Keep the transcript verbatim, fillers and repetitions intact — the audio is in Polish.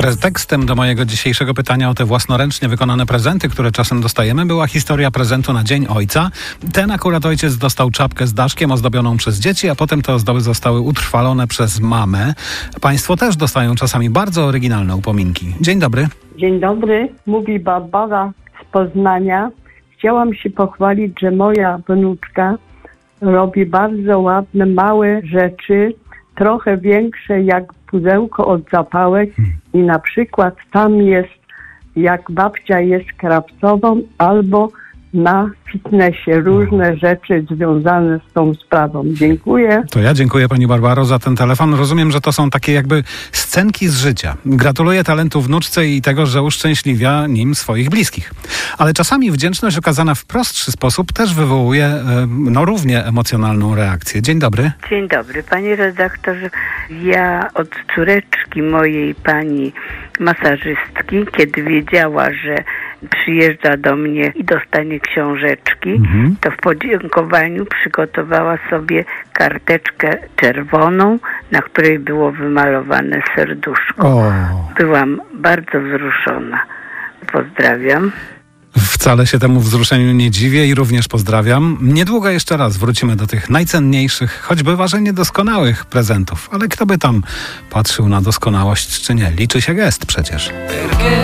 Pretekstem do mojego dzisiejszego pytania o te własnoręcznie wykonane prezenty, które czasem dostajemy, była historia prezentu na Dzień Ojca. Ten akurat ojciec dostał czapkę z daszkiem ozdobioną przez dzieci, a potem te ozdoby zostały utrwalone przez mamę. Państwo też dostają czasami bardzo oryginalne upominki. Dzień dobry. Dzień dobry, mówi Barbara z Poznania. Chciałam się pochwalić, że moja wnuczka robi bardzo ładne, małe rzeczy, trochę większe jak pudełko od zapałek i na przykład tam jest, jak babcia jest krawcową, albo na fitnessie, różne rzeczy związane z tą sprawą. Dziękuję. To ja dziękuję pani Barbaro za ten telefon. Rozumiem, że to są takie jakby scenki z życia. Gratuluję talentu wnuczce i tego, że uszczęśliwia nim swoich bliskich. Ale czasami wdzięczność okazana w prostszy sposób też wywołuje no równie emocjonalną reakcję. Dzień dobry. Dzień dobry, panie redaktorze. Ja od córeczki mojej pani masażystki, kiedy wiedziała, że przyjeżdża do mnie i dostanie książeczki, mhm. to w podziękowaniu przygotowała sobie karteczkę czerwoną, na której było wymalowane serduszko. O. Byłam bardzo wzruszona. Pozdrawiam. Wcale się temu wzruszeniu nie dziwię i również pozdrawiam. Niedługo jeszcze raz wrócimy do tych najcenniejszych, choć bywa, że niedoskonałych prezentów. Ale kto by tam patrzył na doskonałość, czy nie? Liczy się gest przecież.